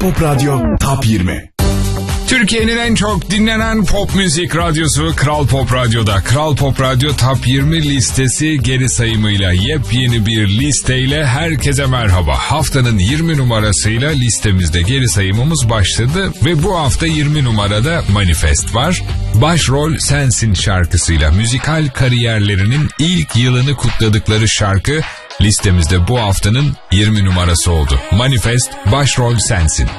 Pop Radyo Top 20. Türkiye'nin en çok dinlenen pop müzik radyosu Kral Pop Radyo'da. Kral Pop Radyo Top 20 listesi geri sayımıyla yepyeni bir listeyle herkese merhaba. Haftanın 20 numarasıyla listemizde geri sayımımız başladı ve bu hafta 20 numarada Manifest var. Başrol Sensin şarkısıyla müzikal kariyerlerinin ilk yılını kutladıkları şarkı listemizde bu haftanın 20 numarası oldu. Manifest, Başrol Sensin.